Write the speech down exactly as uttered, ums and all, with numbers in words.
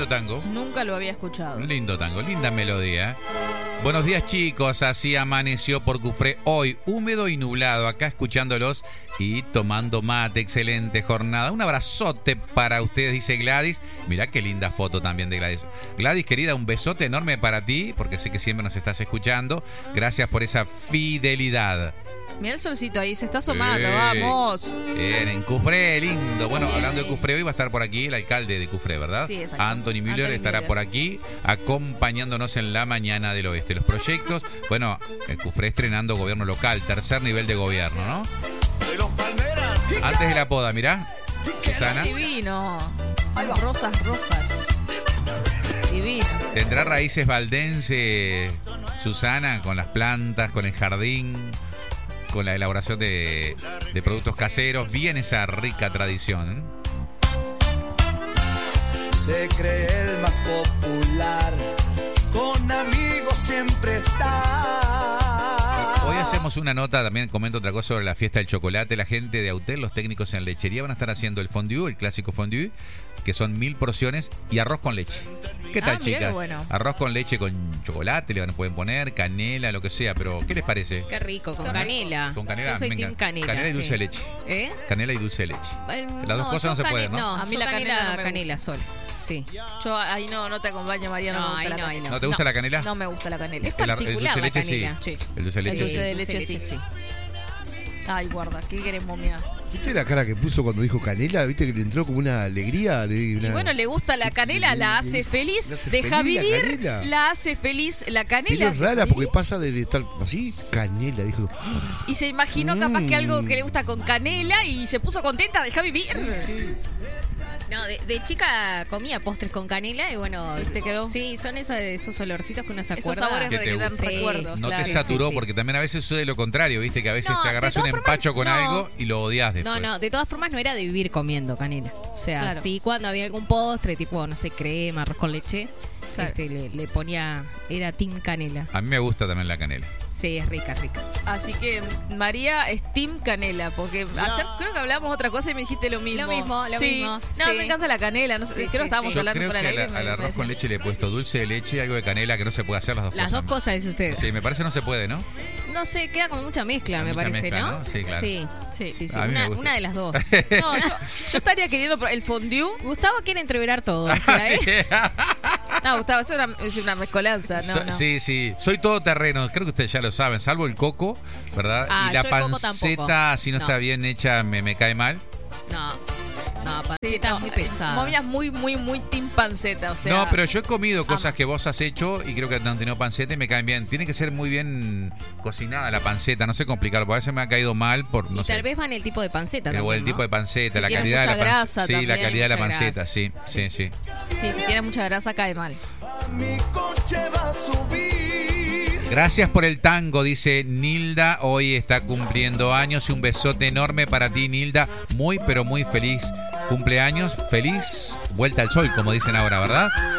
lindo tango. Nunca lo había escuchado. Un lindo tango, linda melodía. Buenos días, chicos, así amaneció por Cufré hoy, húmedo y nublado, acá escuchándolos y tomando mate. Excelente jornada. Un abrazote para ustedes, dice Gladys. Mirá qué linda foto también de Gladys. Gladys, querida, un besote enorme para ti, porque sé que siempre nos estás escuchando. Gracias por esa fidelidad. Mirá el solcito ahí, se está asomando, Eh, vamos. Bien, en Cufré, lindo. Bueno, Bien, hablando de bien. Cufré, hoy va a estar por aquí el alcalde de Cufré, ¿verdad? Sí, exacto. Anthony Müller Anthony estará Müller. por aquí acompañándonos en la mañana del oeste. Los proyectos, bueno, en Cufré estrenando gobierno local, tercer nivel de gobierno, ¿no? Antes de la poda, mirá, Susana. Divino. Rosas rojas. Divino. ¿Tendrá raíces valdense, Susana, con las plantas, con el jardín, con la elaboración de, de productos caseros? Bien esa rica tradición. Se cree el más popular, con amigos siempre está. Hoy hacemos una nota, también comento otra cosa sobre la fiesta del chocolate. La gente de Autel, los técnicos en lechería, van a estar haciendo el fondue, el clásico fondue, que son mil porciones, y arroz con leche. ¿Qué tal, Ah, mirá chicas? qué bueno. Arroz con leche con chocolate, le van, pueden poner canela, lo que sea, pero ¿qué les parece? Qué rico, con Qué rico. canela. Con canela, Yo soy me team encanta. canela. Canela y sí. dulce de leche. ¿Eh? Canela y dulce de leche. Eh, Las dos cosas yo no se cane- pueden, ¿no? No, A mí yo la canela, canela no me canela sola. Sí. Yo ahí no, no te acompaño, María, no, No, me gusta ahí la no, ahí canela. no. ¿No te gusta la canela? No me gusta la canela. Es El, ar- el particular dulce de la leche canela. sí. Sí. El dulce de El leche dulce de sí. leche sí. sí. Ay, guarda, ¿qué queremos, mía? ¿Viste la cara que puso cuando dijo canela? ¿Viste que le entró como una alegría? De una... Y bueno, le gusta la canela, la hace feliz, ¿Le hace deja feliz la vivir, canela? la hace feliz la Pero canela. es rara porque pasa de, de estar así, canela, dijo. Y se imaginó capaz que algo Mm. que le gusta con canela y se puso contenta, deja vivir. No, de, de chica comía postres con canela y bueno. ¿Te quedó? Sí, son esos, esos olorcitos que uno se Esos acuerda. sabores ¿Qué de te que dan gusta? recuerdos. No claro. te saturó, sí, sí. porque también a veces sucede lo contrario, ¿viste? Que a veces No, te de agarras un todas formas, empacho con no. algo y lo odias después. No, no, de todas formas no era de vivir comiendo canela. O sea, Claro. sí, cuando había algún postre, tipo, no sé, crema, arroz con leche, Claro. este, le, le ponía, era team canela. A mí me gusta también la canela. Sí, es rica, es rica. Así que María es Team Canela, porque ayer creo que hablamos otra cosa y me dijiste lo mismo. Lo mismo, lo Sí. mismo. No, Sí. me encanta la canela. No sé, Sí, creo sí, que estábamos sí. Yo hablando creo fuera que del al, aire. me- al me arroz con decía. leche le he puesto dulce de leche y algo de canela, que no se puede hacer las dos Las cosas. dos cosas, dice usted. Sí, me parece no se puede, ¿no? No sé, queda con mucha mezcla, Con me mucha parece, mezcla, ¿no? ¿no? Sí, claro. Sí, Sí. sí, sí. A mí me Una, gusta. una de las dos. No, yo, yo estaría queriendo pro- el fondue. Gustavo quiere entreverar todo. o sea, ¿eh? Sí. No, Gustavo, eso es una, es una mezcolanza. No, So- no. Sí, sí. Soy todo terreno. Creo que ustedes ya lo saben, salvo el coco, ¿verdad? Ah, y la yo el coco panceta, tampoco. si no, No. está bien hecha, me, me cae mal. No, no, Sí, panceta no, muy pesada. Momia es muy, muy, muy team panceta. O sea, no, pero yo he comido cosas ama. que vos has hecho y creo que han tenido panceta y me caen bien. Tiene que ser muy bien cocinada la panceta, no sé complicarlo, porque a veces me ha caído mal por, no y sé. tal vez va en el tipo de panceta el, también, el tipo ¿no? de panceta, Si la tiene calidad de mucha la panceta. grasa Sí, la también, calidad de la mucha panceta, grasa. sí, sí, sí. Sí, si tiene mucha grasa cae mal. Mi coche va a subir. Gracias por el tango, dice Nilda. Hoy está cumpliendo años y un besote enorme para ti, Nilda. Muy, pero muy feliz cumpleaños. Feliz vuelta al sol, como dicen ahora, ¿verdad?